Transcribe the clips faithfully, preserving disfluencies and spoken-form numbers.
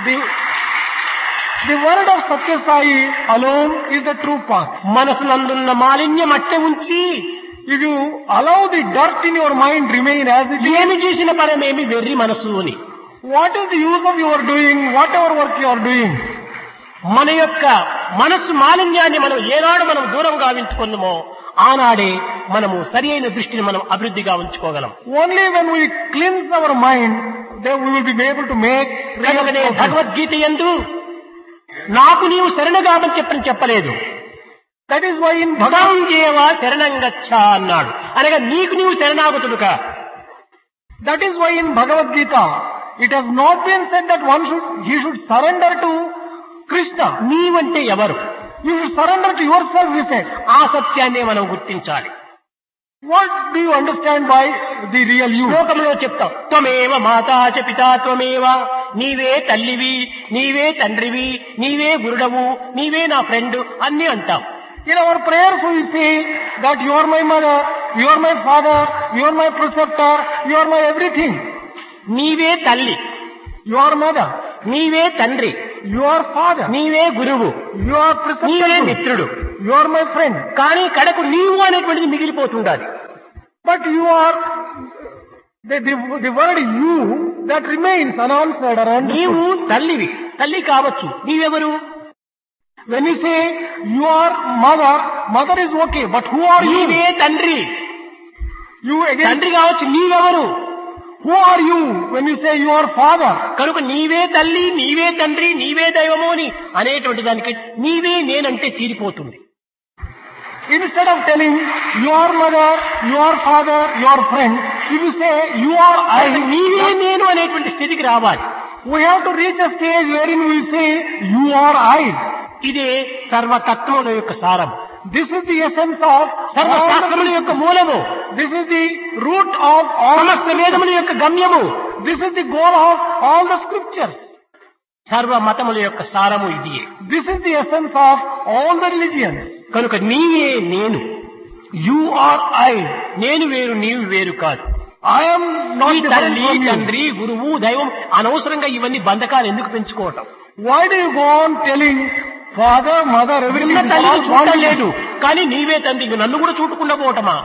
The, the word of Satya Sai alone is the true path. మనసునందున్న మాలిన్యం అట్టే ఉంచి If you allow the dirt in your mind remain as it is, ఏమి చేసిన పరమేమి వెర్రి మనసు అని. what is the use of your doing whatever work you are doing? మన యొక్క మనస్సు మాలిన్యాన్ని మనం ఏనాడు మనం దూరంగా ఉంచుకున్నామో ఆనాడే మనము సరి అయిన దృష్టిని మనం అభివృద్ధిగా ఉంచుకోగలం. Only when we cleanse our mind, then we will be able to make real కనుకనే progress. భగవద్గీత యందు నాకు నీవు శరణగామని చెప్పని చెప్పలేదు. That is why in భగవం Bhagavad జీవ శరణం గచ్చ అన్నాడు. అనగా నీకు నీవు శరణాగతుడుగా. that is why in Bhagavad Gita it has not been said that one should he should surrender to Krishna. నీవంటే ఎవరు? You should surrender to yourself, he said. ఆ సత్యాన్నే మనం గుర్తించాలి. What do you understand by the real you? లోకంలో చెప్తాం త్వమేవ మాతా చ పితా త్వమేవ, నీవే తల్లివి, నీవే తండ్రివి, నీవే గురుడవు, నీవే నా ఫ్రెండ్ అన్ని అంటాం. In our prayers we say that you are my mother, you are my father, you are my preceptor, you are my everything. నీవే తల్లి, You are mother, నీవే తండ్రి, you are father, నీవే గురువు, you are నీవే preceptor, మిత్రుడు. you are my friend. కానీ కడకు నీవు అనేటువంటిది మిగిలిపోతుండాలి. But you are, the, the, the word you that remains unanswered or నీవు understood. తల్లివి, తల్లి కావచ్చు. నీవెవరు? When you say you are mother, mother is okay, but who are నీవే you? తండ్రి, You again, తండ్రి కావచ్చు. నీవెవరు? who are you when you say you are father? కనుక నీవే తల్లి, నీవే తండ్రి, నీవే దైవము అని అనేటువంటి దానికి నీవే నేనంటే చీరిపోతుంది. Instead of telling you are mother, you are father, you are friend, if you say you are I, నీవే నేను అనేటువంటి స్థితికి రావాలి. we have to reach a stage wherein we say you are I. ఇదే సర్వతత్వముల యొక్క సారం. This is the essence of సర్వశాస్త్రముల యొక్క మూలము. This is the root of all సమస్త వేదముల యొక్క గమ్యము. This is the goal of all the scriptures. సర్వ మతముల యొక్క సారము ఇదియే. This is the essence of all the religions. కనుక నీవే నేను, You are I. నేను వేరు నీవు వేరు కాదు. I am not ఈ different తల్లి, from you. తండ్రి, గురువు, దైవం అనవసరంగా ఇవన్నీ బంధకాలు ఎందుకు పెంచుకోవటం? Why do you go on telling father, mother, everything? నిన్న is తల్లిని all చూడటం bondage? లేదు, కానీ నీవే తండ్రి, ఇంక నన్ను కూడా చూడకుండా పోవటమా?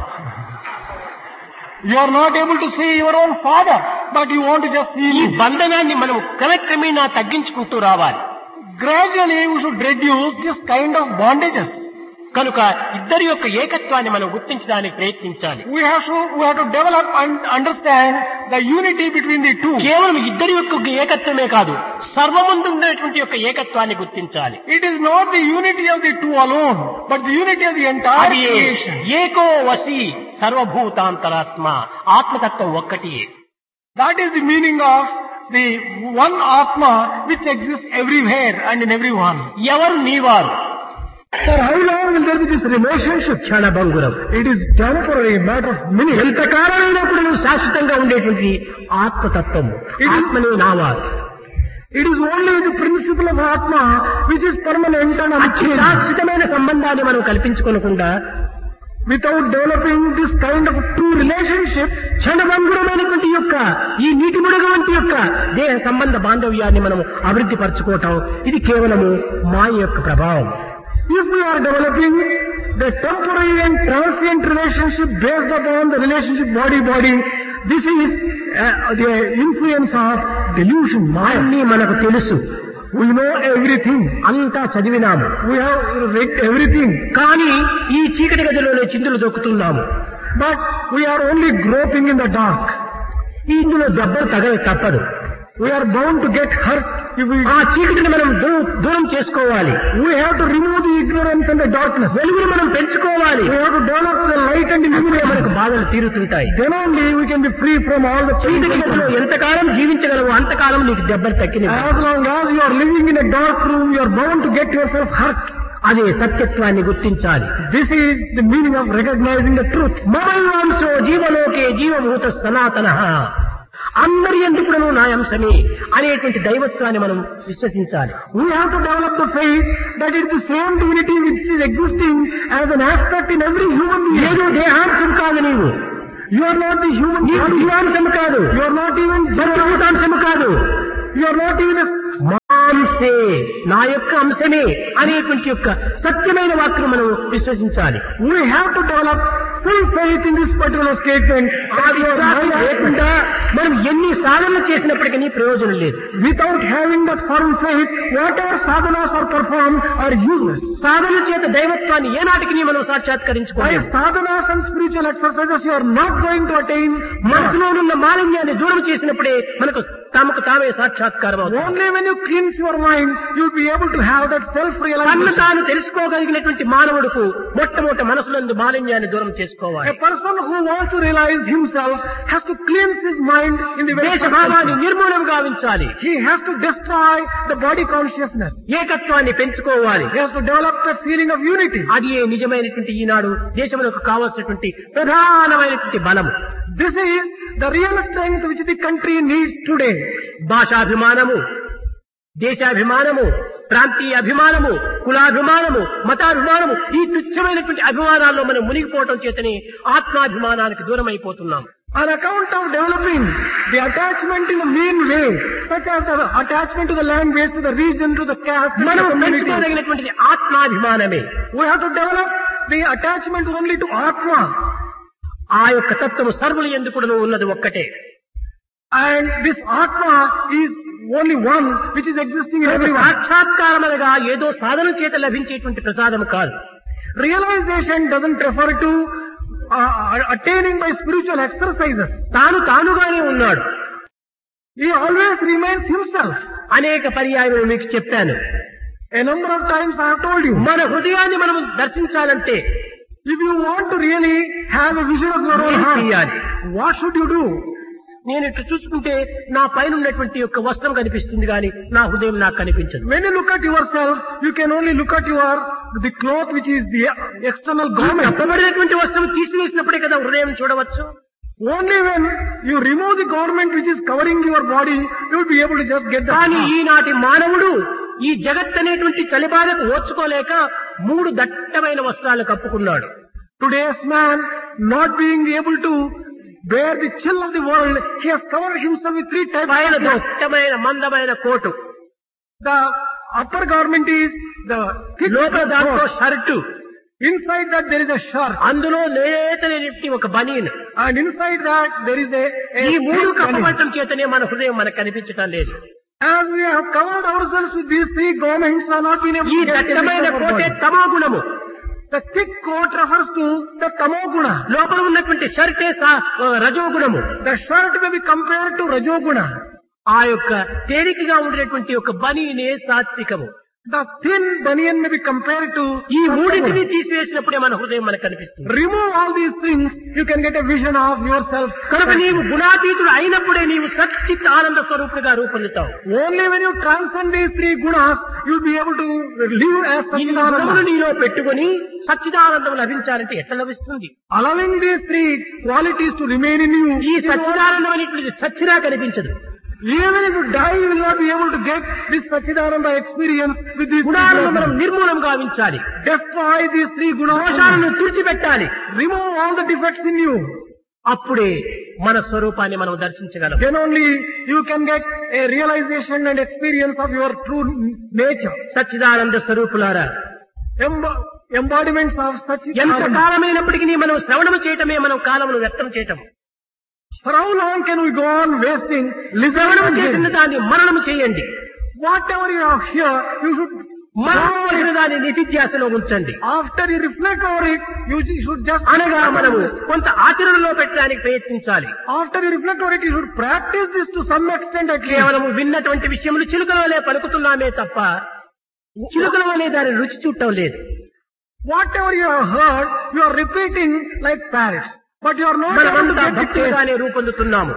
You are not able to see your own father, but you want to just see ఈ me. బంధనాన్ని మనం క్రమక్రమేణా తగ్గించుకుంటూ రావాలి. Gradually we should reduce this kind of bondages. కనుక ఇద్దరి యొక్క ఏకత్వాన్ని మనం గుర్తించడానికి ప్రయత్నించాలి. We have to, we have to develop and understand the unity between the two. కేవలం ఇద్దరి యొక్క ఏకత్వమే కాదు, సర్వముందు ఉండేటువంటి యొక్క ఏకత్వాన్ని గుర్తించాలి. It is not the unity of the two alone, but the unity of the entire అది creation. ఏకో వసి సర్వభూతాంతరాత్మ, ఆత్మతత్వం ఒక్కటి. That is the meaning of the one Atma which exists everywhere and in everyone. ఎవరు నీవారు? For how long will there be this relationship? క్షణభంగురం. It is temporary, matter of minutes. ఎంతకాలమైనప్పుడు నువ్వు శాశ్వతంగా ఉండేటువంటి ఆత్మతత్వము, ఆత్మనే నావారు. It is only the principle of Atma which is permanent and అతి unchanging. శాశ్వతమైన సంబంధాన్ని మనం కల్పించుకోకుండా Without developing this kind of true relationship, క్షణభంగురమైనటువంటి యొక్క ఈ నీటి ముడుగు వంటి యొక్క దేహ సంబంధ బాంధవ్యాన్ని మనం అభివృద్ధి పరచుకోవటం ఇది కేవలము మాయ యొక్క ప్రభావం. if we are developing the temporary and transient relationship based upon the relationship body-body, this is uh, the influence of delusion, Maya. అన్నీ మనకు తెలుసు, We know everything. అంతా చదివినాము, We have read everything. కానీ ఈ చీకటి గదిలోనే చిందులు దొక్కుతున్నాము. But we are only groping in the dark. ఇందులో దెబ్బలు తగల తప్పదు. We are bound to get hurt if we... ఆ చీకటిని మనం దూ- దూరం చేసుకోవాలి. We have to remove the ignorance and the darkness. వెలుగును మనం పెంచుకోవాలి. We have to develop the light and ఇప్పుడే illumination. మనకు బాధలు తీరుతుంటాయి. Then only we can be free from all the చీకటి pain. గదిలో ఎంతకాలం జీవించగలవు అంతకాలం నీకు దెబ్బలు తక్కినవి. As long as you are living in a dark room, you are bound to get yourself hurt. అదే సత్యత్వాన్ని గుర్తించాలి. This is the meaning of recognizing the truth. మమైవాంశో జీవలోకే జీవభూత సనాతనః, అందరి ఎందుకును నా అంశమే అనేటువంటి దైవత్వాన్ని మనం విశ్వసించాలి. We have to develop the faith that it is the same divinity which is existing as an aspect in every human being. ఏదో దేహాంశం కాదు నీవు, You are not the human నీవు body. జీవాంశము కాదు, You are not even పంచభూతాంశము కాదు, You are not even a మా అంశే, నా యొక్క అంశమే అనేటువంటి యొక్క సత్యమైన వాక్యం మనం విశ్వసించాలి. We have to develop full faith in this particular statement. ఆ విశ్వాసం లేకుండా మనం ఎన్ని సాధనలు చేసినప్పటికీ ప్రయోజనం లేదు. Without having that firm faith, whatever sadhanas are performed are useless. సాధన చేత దైవత్వాన్ని ఏనాటికి మనం By సాక్షాత్కరించుకోవాలి. sadhanas and spiritual exercises, you are not going to attain మనసులో ఉన్న మాలిన్యాన్ని దూరం చేసినప్పుడే మనకు తమకు తామే సాక్షాత్కారం అవుతుంది. only when you cleanse your mind, you will be able to have that తన్ను self-realization. తాను తెలుసుకోగలిగినటువంటి మానవుడుకు మొట్టమొదటి మనసులందు మాలిన్యాన్ని దూరం చేసుకోవాలి. A person who wants to realize himself has to cleanse his mind in the very first ద్వేషభావాన్ని place. నిర్మూలన గావించాలి. He has to destroy the body consciousness. ఏకత్వాన్ని పెంచుకోవాలి. He has to develop that feeling of unity. అది ఏ నిజమైనటువంటి ఈనాడు దేశములకు కావాల్సినటువంటి ప్రధానమైనటువంటి బలము. This is the real strength which the country needs today. భాషాభిమానము, దేశాభిమానము, ప్రాంతీయ అభిమానము, కులాభిమానము, మతాభిమానము, ఈ తుచ్చమైనటువంటి అభిమానాల్లో మనం మునిగిపోవటం చేతనే ఆత్మాభిమానానికి దూరం అయిపోతున్నాం. On account of developing the attachment in a mean way, such as the attachment to the language, to the region, to the caste, to మనం the community, పెంచుకోదగినటువంటిది ఆత్మాభిమానమే. we have to develop the attachment only to Atma. ఆ యొక్క తత్వము సర్వులు ఎందుకు ఉన్నది ఒక్కటే. And this Atma is only one which is existing in everyone. సాక్షాత్కారం అనగా ఏదో సాధన చేత లభించేటువంటి ప్రసాదం కాదు. Realization doesn't refer to uh, attaining by spiritual exercises. తాను తానుగానే ఉన్నాడు. He always remains himself. అనేక పర్యాయములు మీకు చెప్పాను. A number of times I have told you. మన హృదయాన్ని మనం దర్శించాలంటే If you want to really have a vision of your own ఏం heart, చేయాలి? what should you do? నేను ఇట్లా చూసుకుంటే నా పైన ఉన్నటువంటి యొక్క వస్త్రం కనిపిస్తుంది కానీ నా హృదయం నాకు కనిపించదు. When you look at yourself, you can only look at your the cloth which is the external garment. కప్పబడినటువంటి వస్త్రం తీసివేసినప్పుడే కదా హృదయం చూడవచ్చు. Only when you remove the garment which is covering your body, you will be able to just get the కానీ heart. ఈనాటి మానవుడు ఈ జగత్ అనేటువంటి చలిబాధకు ఓర్చుకోలేక మూడు దట్టమైన వస్త్రాలు కప్పుకున్నాడు. Today's man, not being able to bear the chill of the world, he has covered himself with three types పైన of clothes. దట్టమైన మందమైన coat, The upper garment is the thick లోపల దాంట్లో coat. Shirt, Inside that there is a shirt, అందులో లేతనేటి ఒక బనీన్. and inside that there is a, a ఈ మూడు thick garment. కప్పబడటం చేతనే మన హృదయం మనకు కనిపించటం లేదు. As we have covered ourselves with these three garments, we have not been able ఈ to get the దట్టమైన picture of our కోటే body. తమో గుణము. The thick coat refers to the tamoguna. లోపల ఉన్నటువంటి షర్టే సా- రజోగుణము. The shirt may be compared to rajoguna. ఆ యొక్క తేలికగా ఉండేటువంటి ఒక బనీనే సాత్వికము. The thin banyan may be compared to ఈ మూడింటిని sattva. తీసివేసినప్పుడే మన హృదయం మనకు కనిపిస్తుంది. Remove all these things, you can get a vision of yourself. కనుక నీవు గుణాతీతుడు అయినప్పుడే నీవు సచ్చిత్ ఆనంద స్వరూపుడుగా రూపొందుతావు. Only when you transcend these three gunas, you will be able to live as ఈ గుణములు Satchidananda. నీలో పెట్టుకుని సచ్చిదానందం లభించాలంటే ఎట్లా లభిస్తుంది? Allowing these three qualities to remain in you, ఈ is only- సచ్చిదానందం అనేటువంటిది సచ్చినా కనిపించదు. even if you die, you will not be able to get this Satchidananda experience with these three గుణాలను మనం gunas. నిర్మూలం గావించాలి. Destroy these three gunas. దోషాలను తుడిచిపెట్టాలి. Remove all the defects in you. అప్పుడే మన స్వరూపాన్ని మనం దర్శించగలం. Then only you can get a realization and experience of your true nature. Sachchidananda స్వరూపులారా, Emb- embodiments of ఎంత Satchidananda. కాలమైనప్పటికీ మనం శ్రవణము చేయటమే మనం కాలమును వ్యర్థం చేయటం. For how long can we go on wasting శ్రవణము listening? చేసిన దాన్ని మననము చేయండి. Whatever you have here, you should, మననము చేసిన దాన్ని నిధిధ్యాసలో ఉంచండి. after you reflect over it, you should just, అనగా మనము కొంత ఆచరణలో పెట్టడానికి ప్రయత్నించాలి. after you reflect over it, you should practice this to some extent at least. కేవలము విన్నటువంటి విషయములు చిలుకలవలే పలుకుతున్నామే తప్ప చిలుకలవలే దాని రుచి చూడటం లేదు. Whatever you have heard, you are repeating like parrots. But you are not able to మనమంతా get it. భక్తులుగానే రూపొందుతున్నాము,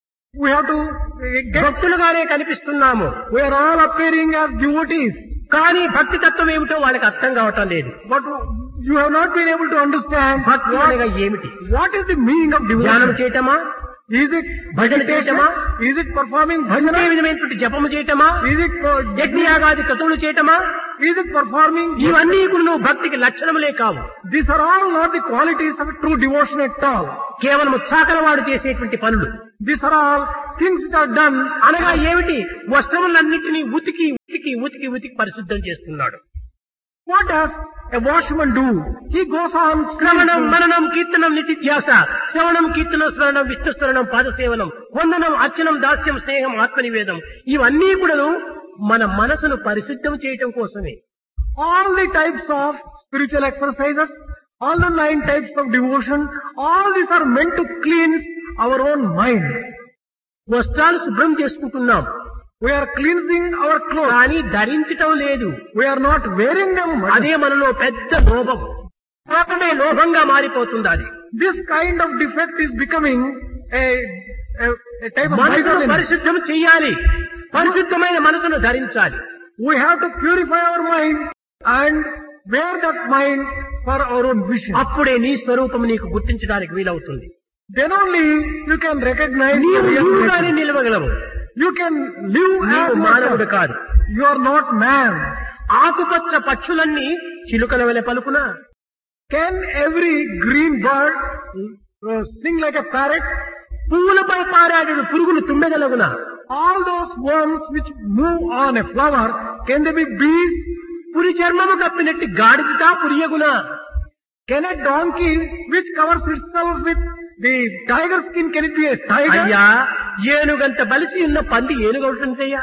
We have to uh, get, భక్తులుగానే కనిపిస్తున్నాము. we are all appearing as devotees. కానీ భక్తి తత్వం ఏమిటో వాళ్ళకి అర్థం కావటం లేదు. But you have not been able to understand భక్తి what, అనగా ఏమిటి? what is the meaning of ధ్యానం devotion. చేయటమా? Is it భజన meditation? చేయటమా? Is it performing A bhajana? విధమైనటువంటి జపము చేయటమా? Is it uh, యజ్ఞయాగాది క్రతువులు చేయటమా? is it performing? ఇవన్నీ కూడా నువ్వు భక్తికి లక్షణములే కావు. These are all not the qualities of true devotion at all. కేవలము చాకలవాడు చేసేటువంటి పనులు. These are all things which are done. అనగా ఏమిటి? వస్త్రములన్నింటినీ ఉతికి ఉతికి ఉతికి ఉతికి ఉతికి పరిశుద్ధం చేస్తున్నాడు. What does a washerman do? He goes on శ్రవణం cleansing. మననం కీర్తనం నిత్యాస, శ్రవణం కీర్తనం స్మరణం విష్ణు స్మరణం పాదసేవనం వందనం అర్చనం దాస్యం స్నేహం ఆత్మనివేదం, ఇవన్నీ కూడాను మన మనసును పరిశుద్ధం చేయటం కోసమే. All the types of spiritual exercises, all the nine types of devotion, all these are meant to cleanse our own mind. వస్త్రాలు శుభ్రం చేసుకుంటున్నాం, We are cleansing our clothes. కానీ ధరించటం లేదు. We are not wearing them. అదే మనలో పెద్ద లోభం, లోకమే లోభంగా మారిపోతుంది. అది This kind of defect is becoming a, a, a type of మనసును miserliness. పరిశుద్ధం చెయ్యాలి, పరిశుద్ధమైన మనసును ధరించాలి. We have to purify our mind and wear that mind for our own vision. అప్పుడే నీ స్వరూపం నీకు గుర్తించడానికి వీలవుతుంది. Then only you can recognize నీవు the real నీవుగానే nature. నిలవగలవు. You can live నీవు as మానవుడు yourself. కాదు. You are not man. ఆకుపచ్చ పక్షులన్నీ చిలుకల వలె పలుకునా? Can every green bird uh, sing like a parrot? పువ్వులపై పారాడు పురుగులు తుమ్మెదలగునా? All those worms which move on a flower, can they be bees? పురి చర్మము కప్పినట్టు గాడిద పురియగునా? Can a donkey which covers itself with the tiger skin, can it be a tiger? అయ్యా, ఏనుగంత బలిసి ఉన్న పంది ఏనుగవుతుందయ్యా?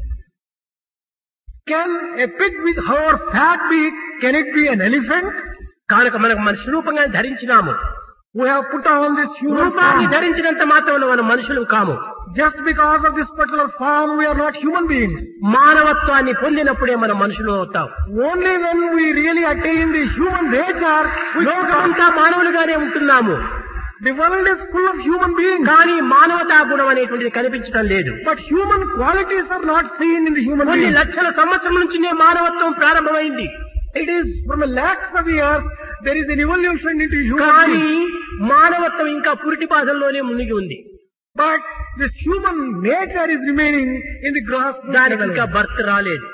Can a pig with her fat beak, can it be an elephant? కనుక మనకు మనిషి రూపంగా ధరించినాము. We have put on this human రూపాన్ని form. ధరించినంత మాత్రం మనం మనుషులు కాము. Just because of this particular form, we are not human beings. మానవత్వాన్ని పొందినప్పుడే మనం మనుషులు అవుతాం. Only when we really attain the human nature, we become. లోకమంతా మానవులుగానే ఉంటున్నాము, The world is full of human beings, కానీ మానవతా గుణం అనేటువంటిది కనిపించడం లేదు. but human qualities are not seen in the human కొన్ని being. లక్షల సంవత్సరం నుంచినే మానవత్వం ప్రారంభమైంది. It is from a lakhs of years there is an evolution into human కానీ beings. మానవత్వం ఇంకా పురిటి పాదంలోనే మునిగి ఉంది. But this human nature is remaining in the grass. దానికి ఇంకా బర్త్ రాలేదు.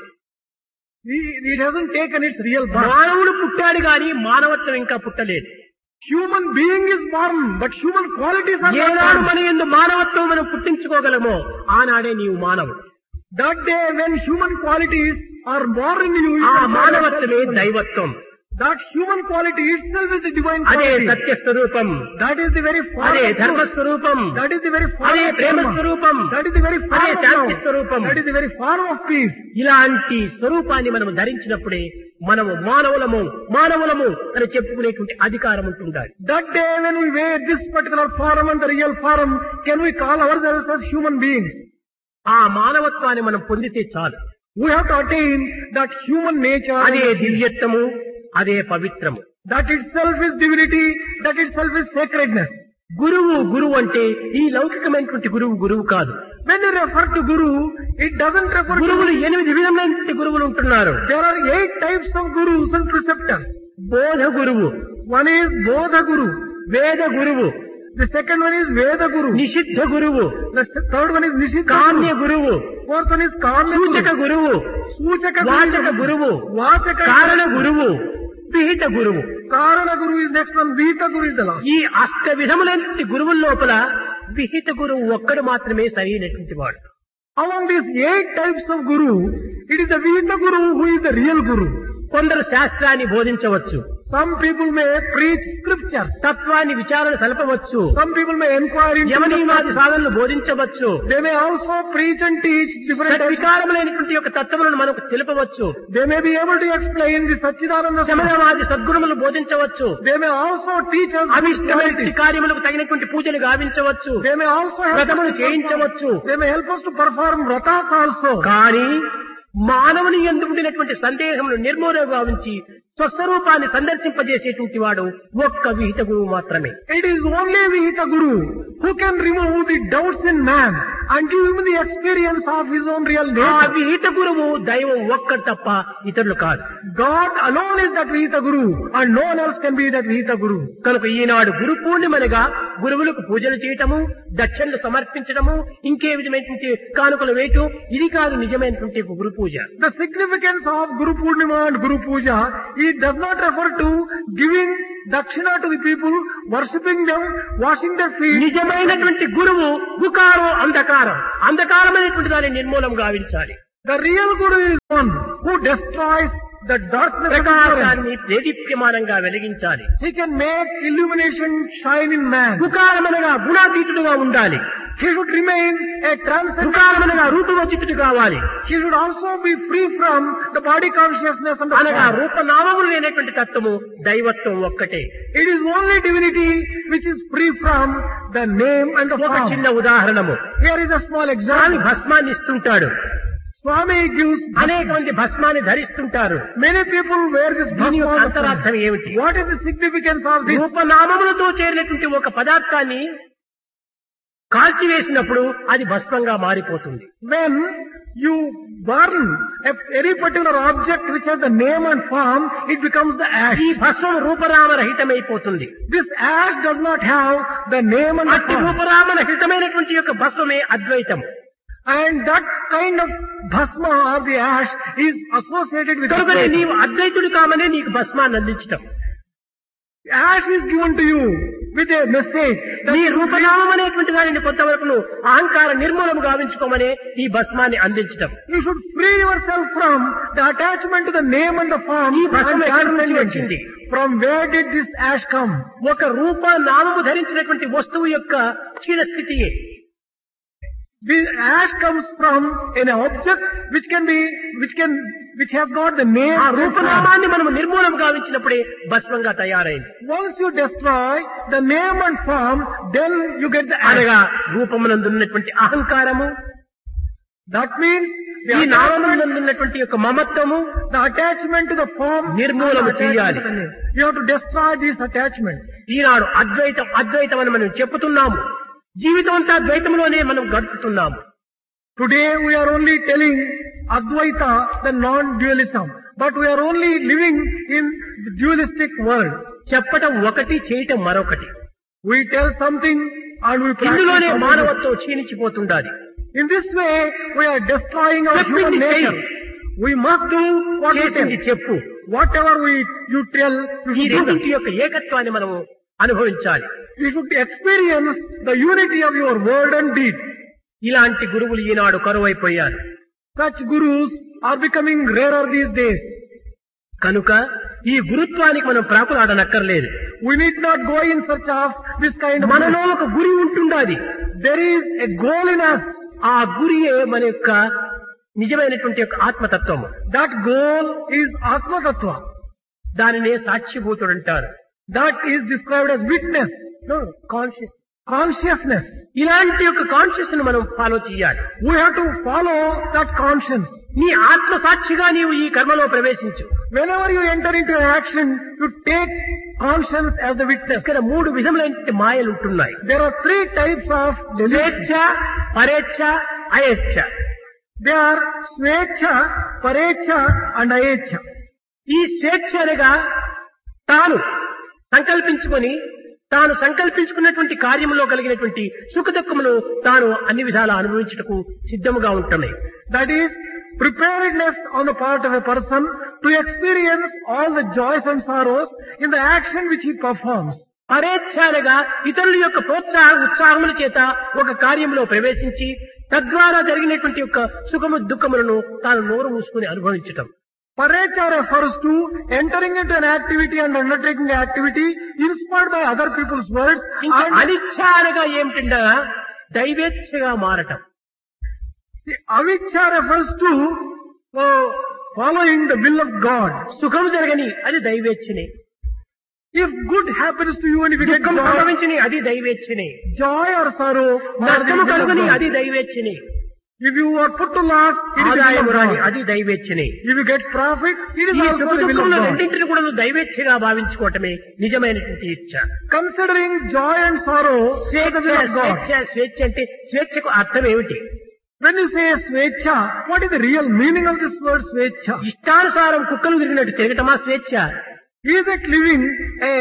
It hasn't taken its real birth. మానవుడు పుట్టాడు కానీ మానవత్వం ఇంకా పుట్టలేదు. Human being is born, but human qualities are not ఏనాడు born. మన యందు మానవత్వం మనం పుట్టించుకోగలమో ఆనాడే నీవు మానవుడు. That day when human qualities are born in you, you ఆ can call మానవత్వమే yourself human. దైవత్వం. That human quality itself is the divine అదే quality. సత్య స్వరూపం, That is the very form అదే of ధర్మ truth. స్వరూపం, That is the very form అదే of Prema dharma. స్వరూపం, That is the very form అదే of Shanti love. స్వరూపం. That is the very form of peace. ఇలాంటి స్వరూపాన్ని మనం ధరించినప్పుడే మనము మానవులము మానవులము అని చెప్పుకునేటువంటి అధికారం ఉంటుండాలి. That day when we wear this particular form and the real form, can we call ourselves as human beings? ఆ మానవత్వాన్ని మనం పొందితే చాలు. We have to attain that human nature. అదే దివ్యత్వము, అదే పవిత్రము. That itself is divinity. That itself is sacredness. గురువు గురువు అంటే ఈ లౌకికమైనటువంటి గురువు గురువు కాదు. When you refer to Guru, it doesn't refer to. గురువులు ఎనిమిది విధమైనటువంటి గురువులు ఉంటున్నారు. There are eight types of gurus and preceptors. బోధ గురువు, One is Bodha Guru. వేద గురువు, The second one is Veda Guru. నిషిద్ధ గురువు, The third one is Nishita కామ్య Guru. గురువు, Fourth one is Kamya సూచక Guru. గురువు, Suchaka వాచక గురువు, Vachaka కారణ గురువు, విహిత గురువు. Karana Guru is next one. Vita Guru is the last. ఈ అష్ట విధములైనటువంటి గురువుల లోపల విహిత గురువు ఒక్కడు మాత్రమే సరైనటువంటి వాడు. Among these eight types of Guru, it is the Vita Guru who is the real Guru. కొందరు శాస్త్రాన్ని బోధించవచ్చు, Some people may preach scriptures. తత్వాన్ని విచారణ సలపవచ్చు, Some people may inquire into the యమనియమాది సాధనలు బోధించవచ్చు, They may also preach and teach different types. సద్వికారములైనటువంటి యొక్క తత్వములను మనకు తెలుపవచ్చు, They may be able to explain the Satchidananda. శమనవాది సద్గుణములు బోధించవచ్చు, They may also teach us అవిష్టమైనటువంటి spirituality. కార్యములకు తగినటువంటి పూజలు గావించవచ్చు, They may also help us వ్రతములు to చేయించవచ్చు. perform- They may help us to perform vratas also. కానీ మానవుని యందు ఉండినటువంటి సందేహమును నిర్మూలన గావించి స్వస్వరూపాన్ని సందర్శింపజేసేటువంటి వాడు ఒక్క విహిత గురువు మాత్రమే. It is only Vihita Guru who can remove the doubts in man and give him the experience of his own real ఆ nature. విహిత గురువు దైవం ఒక్కడు తప్ప ఇతరులు కాదు. God alone is that Vihita Guru and no one else can be that Vihita Guru. కనుక ఈనాడు గురు పూర్ణిమనగా గురువులకు పూజలు చేయటము, దక్షిణలు సమర్పించడము, ఇంకే విధమైనటువంటి కానుకలు వేయటం, ఇది కాదు నిజమైనటువంటి గురు పూజ. The significance of Guru Purnima and Guru Puja, it does not refer to giving dakshina to the people, worshipping them, washing their feet. నిజమైనటువంటి గురువు గుకారం అంధకారం, అంధకారమైనటువంటి దాన్ని నిర్మూలం గావించాలి. The real Guru is one who destroys the darkness of ignorance. ప్రకాశాన్ని దేదీప్యమానంగా వెలిగించాలి. He can make illumination shine in man. గుకారమనగా గుణాతీతుడుగా ఉండాలి. He should remain a transcendent. గుకారమనగా రూపవచితుడు కావాలి. He should also be free from the body consciousness and the అనగా form. రూపనామములు లేనటువంటి తత్వము దైవత్వం ఒక్కటే. It is only divinity which is free from the name and the ఒక form. చిన్న ఉదాహరణము. Here is a small Swamy example. భస్మాన్ని ఇస్తుంటాడు. Swami gives అనేక మంది భస్మాన్ని ధరిస్తుంటారు. many people wear this దీని యొక్క bhasma. అంతరార్థం ఏమిటి? What is the significance of this? రూపనామములతో చేరినటువంటి ఒక పదార్థాన్ని కాల్చివేసినప్పుడు అది భస్మంగా మారిపోతుంది. When you burn a, any particular object which has the name and form, it becomes the ash. ఈ భస్మం రూపరామరహితమైపోతుంది. This ash does not have the name and the అట్టి form. రూపరామరహితమైనటువంటి యొక్క భస్మమే అద్వైతం. And that kind of bhasma or the ash is associated with కనుకనే Advaita. నీవు అద్వైతుడు కామనే నీకు భస్మాన్ని అందించటం. Ash is given to you with a message. that నీ you రూపనామం అనేటువంటి దానిని కొంతవరకు నువ్వు అహంకార నిర్మూలము గావించుకోమనే ఈ భస్మాన్ని అందించటం. You should free yourself from the attachment to the name and the form. ఈ భస్మం and ఎక్కడి నుంచి transcendence. వచ్చింది? From where did this ash come? ఒక రూప నామము ధరించినటువంటి వస్తువు యొక్క క్షీణ స్థితియే. This ash comes from an object which can be, which can, which has got the name. ఆ and form. రూపనామాన్ని మనం నిర్మూలం గావించినప్పుడే భస్మంగా తయారైంది. Once you destroy the name and form, then you get the ash. అనగా రూపమునందున్నటువంటి అహంకారము, That means the ఈ attachment, నామమునందున్నటువంటి యొక్క మమత్వము the attachment to the form. నిర్మూలము and the attachment చేయాలి. to the name. You have to destroy this attachment. ఈనాడు అద్వైతం అద్వైతం అని మనం చెప్పుతున్నాము. జీవితం అంతా ద్వైతంలోనే మనం గడుపుతున్నాము. Today we are only telling Advaita, the non-dualism. But we are only living in the dualistic world. చెప్పటం ఒకటి, చేయటం మరొకటి. We tell something and we practice ఇందులోనే something. మానవత్వం క్షీణించిపోతుండాలి. In this way, we are destroying our human చెప్పింది nature. చెయ్యి. We must do what we tell. చేసింది చెప్పు. Whatever we you tell, you ఈ should do that. రెండింటి యొక్క ఏకత్వాన్ని మనము అనుభవించాలి. You should experience the unity of your word and deed. ఇలాంటి గురువులు ఈనాడు కరువైపోయారు. Such gurus are becoming rarer these days. కనుక ఈ గురుత్వానికి మనం ప్రాకులాడనక్కర్లేదు. We need not go in search of this kind of. మనలో ఒక గురి ఉంటుండాలి. There is a goal in us. ఆ గురియే మన యొక్క నిజమైనటువంటి యొక్క ఆత్మతత్వము. That goal is Atma Tattva. దానినే సాక్షిభూతుడు అంటారు. That is described as witness, conscious. consciousness. ఇలాంటి యొక్క కాన్షియస్ ను మనం ఫాలో చేయాలి. We have to follow that conscience. నీ ఆత్మ సాక్షిగా నీవు ఈ కర్మలో ప్రవేశించు. Whenever you enter into an action, you take conscience as the witness. ఇక్కడ మూడు విధములైన మాయలు ఉంటున్నాయి. There are three types of స్వేచ్ఛ, పరేచ్ఛ, అయేచ్ఛ. They are Svecha, Parecha and Ayecha. ఈ స్వేచ్ఛ అనగా తాను సంకల్పించుకొని తాను సంకల్పించుకున్నటువంటి కార్యములో కలిగినటువంటి సుఖదుఖమును తాను అన్ని విధాలా అనుభవించుటకు సిద్ధముగా ఉంటున్నాయి. That is preparedness on the part of a person to experience all the joys and sorrows in the action which he performs. పరేచ్ఛ అనగా ఇతరుల యొక్క ప్రోత్సాహ ఉత్సాహముల చేత ఒక కార్యంలో ప్రవేశించి తద్వారా జరిగినటువంటి యొక్క సుఖము దుఃఖములను తాను నోరు మూసుకుని అనుభవించటం. Parecha refers to entering into an activity and undertaking the activity inspired by other people's words. ఇంకా And అనిచ్ఛ అనగా ఏమిటంటే దైవేచ్ఛగా మారటం. the Aviccha refers to uh, following the will of God. సుఖము జరగని అది దైవేచ్ఛనే, If good happens to you and if you get దుఃఖం joy, సంభవించని అది దైవేచ్ఛనే, joy or sorrow, or the నష్టము will of కలుగుని God. అది దైవేచ్ఛనే, If you are put to loss, it is the will ఆదాయము of రాని God. అది దైవేచ్ఛనే. If you get profit, it is ఈ also సుఖ the will of దుఃఖములు God. రెండింటిని కూడా నువ్వు దైవేచ్ఛగా భావించుకోవటమే నిజమైనటువంటి ఇచ్ఛ. Considering joy and sorrow, say the స్వేచ్ఛ will of God. స్వేచ్ఛ స్వేచ్ఛ అంటే స్వేచ్ఛకు అర్థం ఏమిటి? When you say Svecha, what is the real meaning of this word Svecha? ఇష్టానుసారం కుక్కలు తిరిగినట్టు తిరగటమా స్వేచ్ఛ? Is it living a,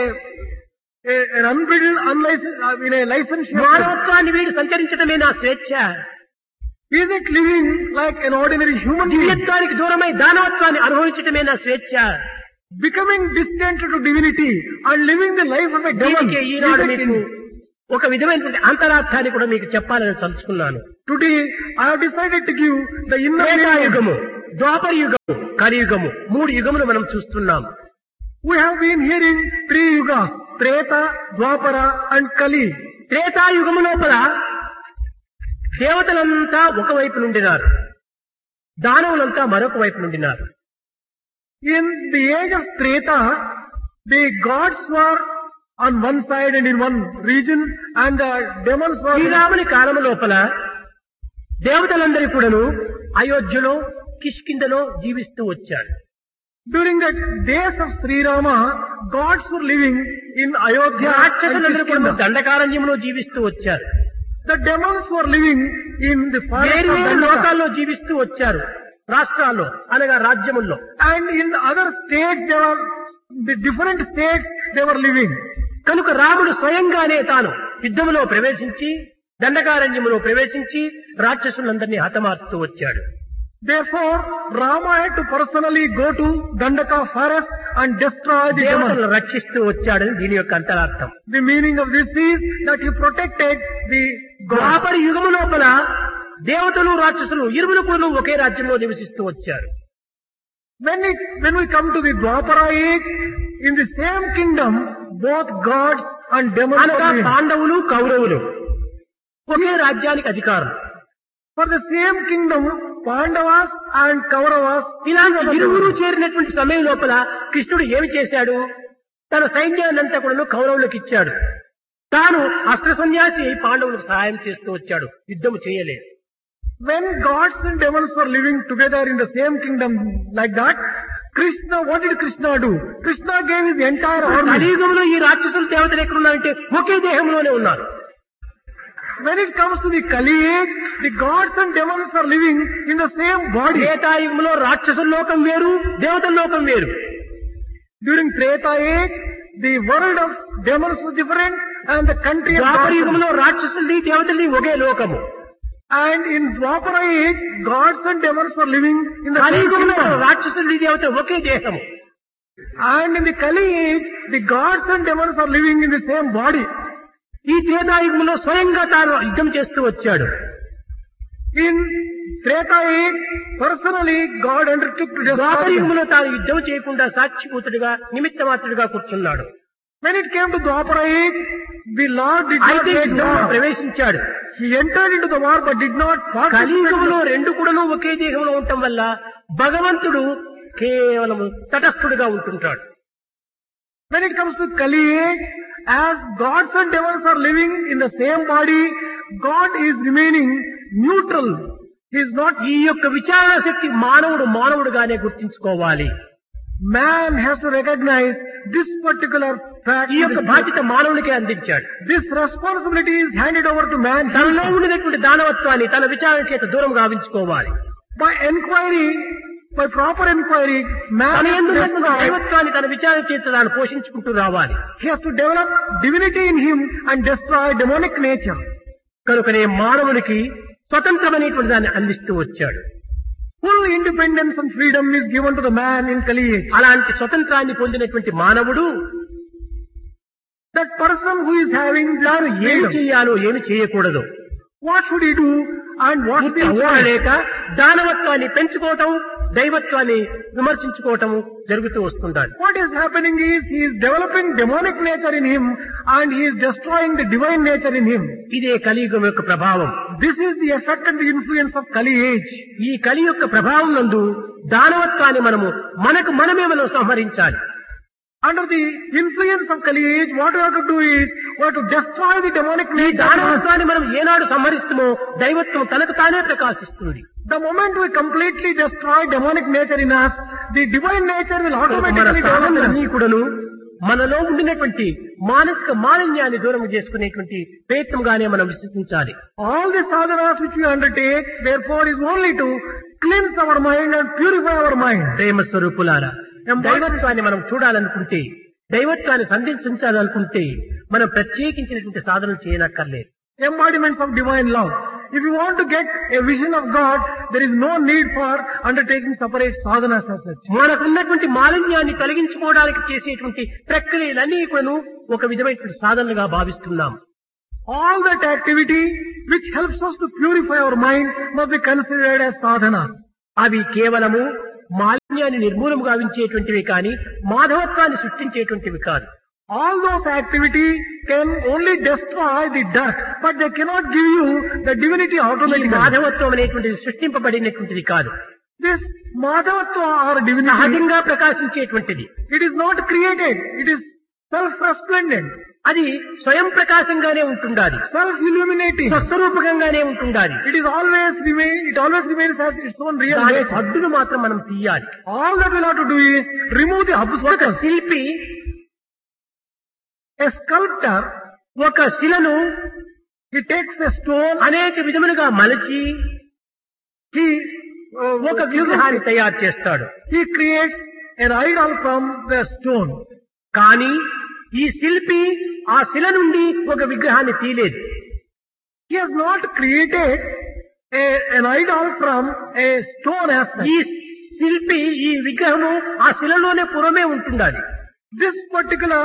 a an unbridled, unlicensed, uh, in a licensed way? మానవత్వాన్ని వీడు సంచరించటమే నా స్వేచ్ఛ. Is it living like an ordinary human being? దివ్యత్వానికి దూరమై దానవత్వాన్ని అనుభవించటమే నా స్వేచ్ఛ. Becoming distant to divinity and living the life of a devil. దీనికి ఈనాడు Is it మీకు in- ఒక విధమైనటువంటి అంతరార్థాన్ని కూడా మీకు చెప్పాలని తలుచుకున్నాను. Today, I have decided to give the inner meaning. యుగము, ద్వాపర యుగము, కలియుగము, మూడు యుగములు మనం చూస్తున్నాం. We have been hearing three yugas, Treta, Dwapara and Kali. త్రేతాయుగము లోపల దేవతలంతా ఒకవైపు నుండినారు, దానవులంతా మరొక వైపు నుండినారు. In the age of Treta, the gods were on one side and in one region, and the demons were... శ్రీరాముని కాలము లోపల దేవతలందరి కూడాను అయోధ్యలో కిష్కింధలో జీవిస్తూ వచ్చారు. During the days of Sri Rama, gods were living in Ayodhya and రాక్షసులందరూ కూడా Kishkinda. దండకారణ్యంలో జీవిస్తూ వచ్చారు. The demons were living in the forest వేరు of వేరు Dandaka. లోకాల్లో జీవిస్తూ వచ్చారు, రాష్ట్రాల్లో అనగా రాజ్యముల్లో. And in other states, they were, the different states they were living. కనుక రాముడు స్వయంగానే తాను యుద్ధములో ప్రవేశించి దండకారణ్యములో ప్రవేశించి రాక్షసులందరినీ హతమార్చుతూ వచ్చాడు. Therefore, Rama had to personally go to Dandaka forest and destroy the దేవతలను demons. రక్షిస్తూ వచ్చాడని దీని యొక్క అంతరార్థం. The meaning of this is that he protected the gods. ద్వాపర యుగము లోపల దేవతలు రాక్షసులు ఇరువురు కూడా ఒకే రాజ్యంలో నివసిస్తూ వచ్చారు. When it, when we come to the Dwapara age, in the same kingdom, both gods and demons అనగా are living. పాండవులు కౌరవులు ఒకే రాజ్యానికి అధికారం. For the same kingdom, Pandavas and Kauravas, ఇలాంటి ఇరువురు చేరినటువంటి సమయం లోపల కృష్ణుడు ఏమి చేశాడు? తన సైన్యాన్నంతా కూడా కౌరవులకు ఇచ్చాడు. తాను అస్త్ర సన్యాసి అయి పాండవులకు సహాయం చేస్తూ వచ్చాడు, యుద్ధము చేయలేదు. when gods and demons were living together in the same kingdom like that, Krishna, what did Krishna do? Krishna gave his entire army. కలియుగంలో ఈ రాక్షసుల దేవతలు ఎక్కడున్నారంటే ఒకే దేహంలోనే ఉన్నారు. When it comes to the Kali age, the gods and demons are living in the same body. త్రేతాయుగంలో రాక్షసుల లోకం వేరు, దేవతల లోకం వేరు. During Treta age, the world of demons was different and the country of Dwapara gods. యుగంలో రాక్షసుల్ని దేవతల్ని ఒకే లోకము. And in Dwapara age, gods and demons were living in the same కలియుగంలో kingdom. రాక్షసుల్ని దేవత ఒకే దేహము. And in the Kali age, the gods and demons are living in the same body. ఈ త్రేతాయుగంలో స్వయంగా తాను యుద్ధం చేస్తూ వచ్చాడు. In Treta age, personally God undertook to destroy Dwapara them. యుగంలో తాను యుద్ధం చేయకుండా సాక్షిభూతుడిగా నిమిత్త మాత్రుడిగా కూర్చున్నాడు. When it came to Dwapara age, the Lord did not అయితే make యుద్ధంలో war. ప్రవేశించాడు. He entered into the war but did not participate. కలియుగంలో రెండు కూడాను ఒకే దేహంలో ఉండటం వల్ల భగవంతుడు కేవలం తటస్థుడిగా ఉంటుంటాడు. When it comes to Kali age, as gods and demons are living in the same body, God is remaining neutral. He is not. ఈ యొక్క విచారణ శక్తి మానవుడు మానవుడుగానే గుర్తించుకోవాలి. Man has to recognize this particular fact. ఈ యొక్క బాధ్యత మానవునికే అందించాడు. This responsibility is handed over to man. తనలో ఉండినటువంటి దానవత్వాన్ని తన విచారణ చేత దూరం గావించుకోవాలి. By inquiry, by proper inquiry, man తన has to ఎందుకు destroy. దైవత్వాన్ని తన విచారణ చేత తాను పోషించుకుంటూ రావాలి. He has to develop divinity in him and destroy demonic nature. కనుకనే మానవునికి స్వతంత్రమైనటువంటి దాన్ని అందిస్తూ వచ్చాడు. Full independence and freedom is given to the man in Kali age. అలాంటి స్వతంత్రాన్ని పొందినటువంటి మానవుడు That person who is having తాను this ఏమి freedom, చేయాలో ఏమి చేయకూడదు what should he do and what should he avoid? లేక దానవత్వాన్ని పెంచుకోవటం, దైవత్వాన్ని విమర్శించుకోవటం జరుగుతూ వస్తుంటాడు. What is happening is he is developing demonic nature in him and he is destroying the divine nature in him. ఇదే కలియుగం యొక్క ప్రభావం. This is the effect and the influence of Kali age. ఈ కలి యొక్క ప్రభావం నందు దానవత్వాన్ని మనము మనకు మనమే మనం సంహరించాలి. Under the influence of Kali age, what we have to do is we have to destroy the demonic ఈ nature. దానవత్వాన్ని మనం ఏనాడు సంహరిస్తామో దైవత్వం తనకు తానే ప్రకాశిస్తుంది. The moment we completely destroy demonic nature in us, the divine nature will మన automatically develop in సాధనలన్నీ us. కూడాను మనలో ఉండినటువంటి మానసిక మాలిన్యాన్ని దూరం చేసుకునేటువంటి ప్రయత్నంగానే మనం విశ్వసించాలి. All the sadhanas which we undertake, therefore, is only to cleanse our mind and purify our mind. ప్రేమ స్వరూపులారా, దైవత్వాన్ని మనం చూడాలనుకుంటే, దైవత్వాన్ని సందర్శించాలనుకుంటే మనం ప్రత్యేకించినటువంటి సాధనలు చేయనక్కర్లేదు. Embodiments of divine love. If you want to get a vision of God, there is no need for undertaking separate sadhanas as such. మనకున్నటువంటి మాలిన్యాన్ని తొలగించుకోవడానికి చేసేటువంటి ప్రక్రియలన్నీ కూడాను ఒక విధమైనటువంటి సాధనలుగా భావిస్తున్నాం. All that activity which helps us to purify our mind must be considered as sadhanas. అవి కేవలము మాలిన్యాన్ని నిర్మూలము గావించేటువంటివి కానీ మాధవత్వాన్ని సృష్టించేటువంటివి కాదు. All those activities can only destroy the dirt, but they cannot give you the divinity ఈ automatically. మాధవత్వం అనేటువంటిది సృష్టింపబడినటువంటిది కాదు. This Madhavatva or divinity, సహజంగా ప్రకాశించేటువంటిది. it is not created, it is self-resplendent, అది స్వయం ప్రకాశంగానే ఉంటుండాలి. self-illuminating. స్వస్వరూపకంగానే ఉంటుండాలి. It is always remain, it always remains as its own real దాని nature. హద్దును మాత్రం మనం తీయాలి. All that we'll have to do is remove the ఒక obstacles. శిల్పి A sculptor, ఒక శిలను he takes a stone, అనేక విధములుగా మలచి he uh, ఒక విగ్రహాన్ని తయారు చేస్తాడు. he creates an idol from the stone. కానీ ఈ శిల్పి ఆ శిల నుండి ఒక విగ్రహాన్ని తీయలేదు. He has not created a, an idol from a stone as such. ఈ శిల్పి ఈ విగ్రహము ఆ శిలలోనే పురమే ఉంటుండాలి. This particular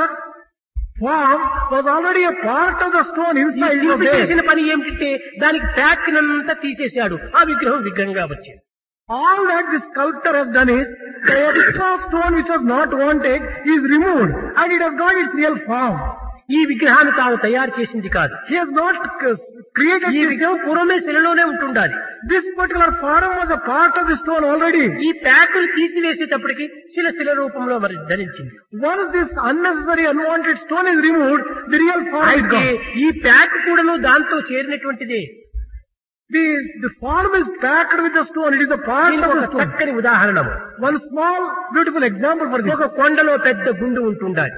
form was already a part of the stone ఈ inside of శిల్పి there. చేసిన పని ఏమిటంటే దానికి ప్యాక్నంతా తీసేశాడు. ఆ విగ్రహం విగ్రహంగా వచ్చింది. All that the sculptor has done is the extra stone which was not wanted is removed and it has got its real form. ఈ విగ్రహాన్ని తాను తయారు చేసింది కాదు. He has not uh, created ఈ this. విగ్రహం పూర్వమే శిలలోనే ఉంటుండాలి. This particular form was a part of the stone already. ఈ ప్యాకులు తీసివేసేటప్పటికి శిల శిల రూపంలో మరి ధరించింది. Once this unnecessary unwanted stone is removed, the real form is అయితే gone. ఈ ప్యాక్ కూడాను దాంతో చేరినటువంటిదే. The, the form is packed with the stone. It is a part దీనికి of ఒక the stone. చక్కని ఉదాహరణ. One small beautiful example for this. ఒక కొండలో పెద్ద గుండు ఉంటుండాలి.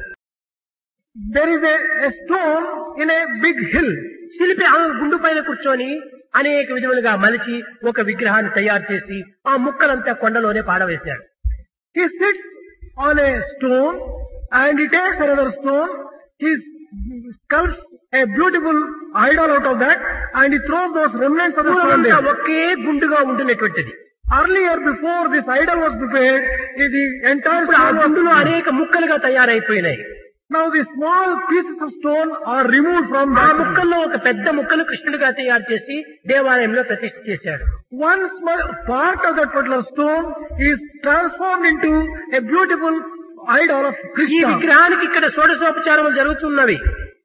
There is a, a stone in a big hill. శిల్పి ఆ గుండు పైన కూర్చొని అనేక విధములుగా మలిచి ఒక విగ్రహాన్ని తయారు చేసి ఆ ముక్కలంతా కొండలోనే పాడవేశాడు. He sits on a stone and he takes another stone. He sculpts a beautiful idol out of that and he throws those remnants of the stone పూర్వమంతా there. Okay గుండుగా ఉండినటువంటిది. Earlier, before this idol was prepared, the entire ఇప్పుడు ఆ stone గుండులో was... అనేక ముక్కలుగా తయారైపోయినాయి. Now the small pieces of stone are removed from ఆ that. ముక్కల్లో ఒక పెద్ద ముక్కను కృష్ణుడిగా తయారు చేసి దేవాలయంలో ప్రతిష్ఠ చేశాడు. One small part of that particular stone is transformed into a beautiful idol of ఈ Krishna. విగ్రహానికి ఇక్కడ షోడశోపచారములు జరుగుతున్నవి.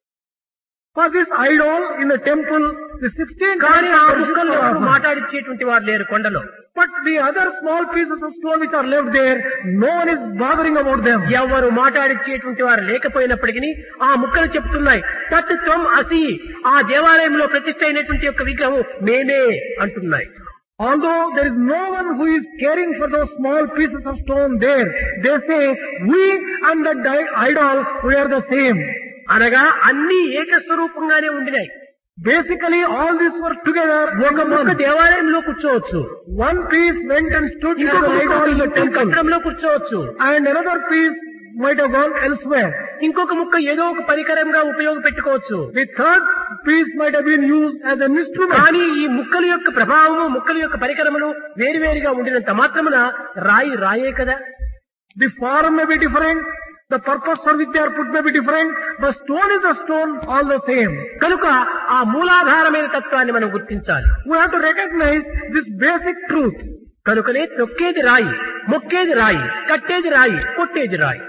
For this idol in the temple, the sixteen కానీ ఆ times ముక్కల్లో of ఎవరు worship. మాట్లాడించేటువంటి వారు లేరు కొండలో. But the other small pieces of stone which are left there, no one is bothering about them. ఎవరు మాట్లాడించేటువంటి వారు లేకపోయినప్పటికీ ఆ ముక్కలు చెప్తున్నాయి తత్ త్వం అసి, ఆ దేవాలయంలో ప్రతిష్ఠ అయినటువంటి యొక్క విగ్రహం మేమే అంటున్నాయి. Although there is no one who is caring for those small pieces of stone there, they say, we and the di- idol, we are the same. అనగా అన్ని ఏకస్వరూపంగానే ఉండినాయి. Basically, all these were together. ఒక ముక్క దేవాలయంలో కూర్చోవచ్చు, One piece went and stood as ఇంకొక an ముక్క idol in the temple, కట్టడంలో కూర్చోవచ్చు, and another piece might have gone elsewhere. ఇంకొక ముక్క ఏదో ఒక పరికరంగా ఉపయోగపెట్టుకోవచ్చు. The third piece might have been used as an instrument. కానీ ఈ ముక్కల యొక్క ప్రభావము, ముక్కల యొక్క పరికరములు వేరువేరుగా ఉండినంత మాత్రమున రాయి రాయే కదా. The form may be different, the purpose for which they are put may be different, but stone is the stone, all the same. కనుక ఆ మూలాధారమైన తత్వాన్ని మనం గుర్తించాలి. We have to recognize this basic truth. కనుకనే తొక్కేది రాయి, మొక్కేది రాయి, కట్టేది రాయి, కొట్టేది రాయి.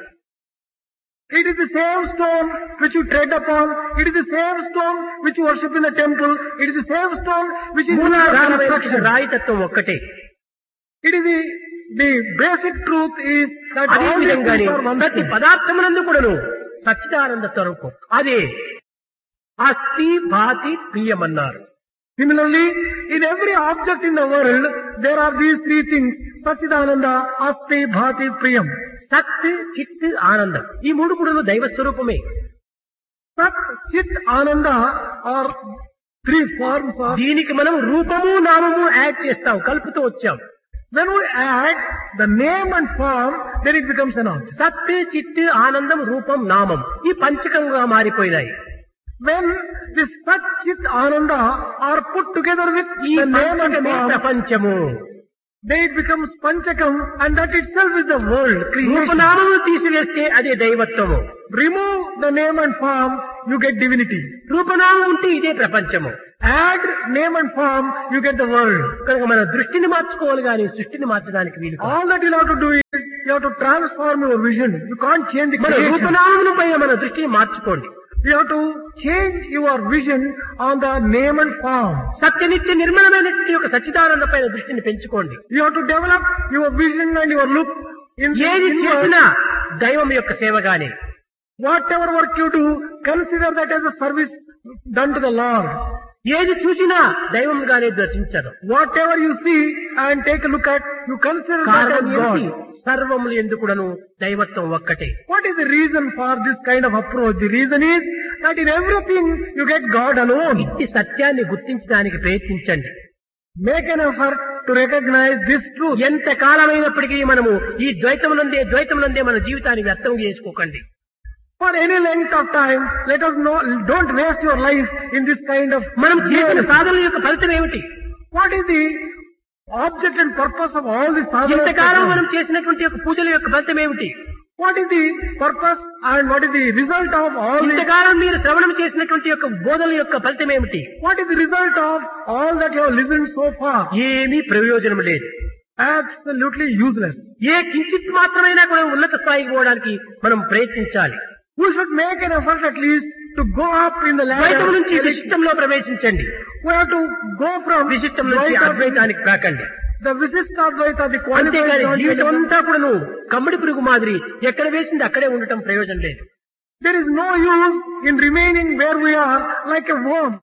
It is the same stone which you tread upon. It is the same stone which you worship in the temple. It is the same stone which is in the మూలాధారమైన construction. రాయి తత్వం ఒక్కటే. It is the, the basic truth is that అదే all these విధంగానే things are one ప్రతి thing. పదార్థమునందు కూడాను సచ్చిదానంద స్వరూపం అదే అస్థి భాతి ప్రియమన్నారు. Similarly, in every object in the world, there are these three things: Satchidananda, Asti, Bhati, Priyam. సత్, చిత్, ఆనందం, ఈ మూడు కూడాను దైవ స్వరూపమే. Sat, Chit, Ananda are three forms of... దీనికి మనం రూపము నామము యాడ్ చేస్తాం, కలుపుతూ వచ్చాం. When we add the name and form, then it becomes an object. సత్, చిత్, ఆనందం, రూపం, నామం ఈ పంచకంగా మారిపోయినాయి. When this Sat, Chit, Ananda are put together with ఈ the name and పంచకమే form, ప్రపంచము. then it becomes Panchakam, and that itself is the world, creation. రూపనామములు తీసివేస్తే అదే దైవత్వము. Remove the name and form, you get divinity. రూపనామం ఉంటే ఇదే ప్రపంచము. Add name and form, you get the world. కనుక మన దృష్టిని మార్చుకోవాలి కానీ సృష్టిని మార్చడానికి వీలు కాదు. All that you'll have to do is, you have to transform your vision. You can't change the మన creation. రూపనామముల పైన మన దృష్టిని మార్చుకోండి. You have to change your vision on the name and form. సత్యనిత్య నిర్మలమైనటువంటి ఒక సచ్చిదానంద పైన దృష్టిని పెంచుకోండి. You have to develop your vision and your look in ఏది in చేసినా దైవం యొక్క సేవగానే. whatever work you do, consider that as a service done to the Lord. ఏది చూసినా దైవంగానే దర్శించదు. Whatever you see and take a look at, you consider that as కారణం God. ఏంటి? సర్వములు ఎందుకుడను దైవత్వం ఒక్కటే. What is the reason for this kind of approach? The reason is that in everything you get God alone. ఇట్టి సత్యాన్ని గుర్తించడానికి ప్రయత్నించండి. Make an effort to recognize this truth. ఎంత కాలమైనప్పటికీ మనము ఈ ద్వైతమునందే ద్వైతమునందే మన జీవితాన్ని వ్యర్థం చేసుకోకండి. For any length of time, let us know, don't waste your life in this kind of... మనం చేసిన సాధనల యొక్క ఫలితం ఏమిటి? What is the object and purpose of all this sadhana? ఇంతకాలం మనం చేసినటువంటి యొక్క పూజల యొక్క ఫలితం ఏమిటి? What is the purpose and what is the result of all this? ఇంతకాలం మీరు శ్రవణం చేసినటువంటి యొక్క బోధనల యొక్క ఫలితం ఏమిటి? What is the result of all that you have listened so far? ఏమీ ప్రయోజనం లేదు. Absolutely useless. ఏ కించిత్ మాత్రమైనా కూడా ఉన్నత స్థాయికి పోవడానికి మనం ప్రయత్నించాలి. We should make an effort at least to go up in the ద్వైతం నుంచి ladder. విశిష్టంలో ప్రవేశించండి. We have to go from విశిష్టం నుంచి Dvaita- అద్వైతానికి రాకండి. the Visishtadvaita, the అంతేగాని qualified జీవితం Advaita. అంతా కూడా నువ్వు కమ్మడి పురుగు మాదిరి ఎక్కడ వేసింది అక్కడే ఉండటం ప్రయోజనం లేదు. There is no use in remaining where we are like a worm.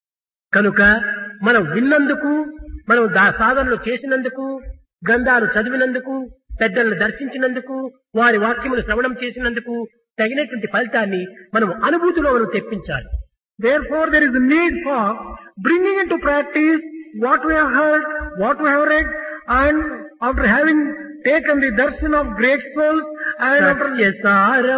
కనుక మనం విన్నందుకు, మనం దా సాధనలు చేసినందుకు, గ్రంథాలు చదివినందుకు, పెద్దలను దర్శించినందుకు, వారి వాక్యములు శ్రవణం చేసినందుకు తగినటువంటి ఫలితాన్ని మనం అనుభూతిలో మనం తెప్పించాలి. Therefore, there is a need for bringing into practice what we have heard, what we have read, and after having taken the darshan of great souls and after సత్యసార